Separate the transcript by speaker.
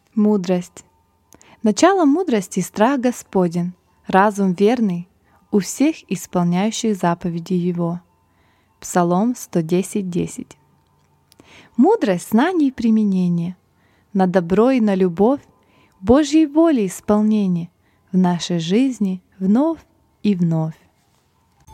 Speaker 1: Мудрость. Начало мудрости — страх Господень, разум верный у всех исполняющих заповеди Его. Псалом 110:10. Мудрость — знание и применение, на добро и на любовь, Божьей воли исполнение в нашей жизни вновь и вновь.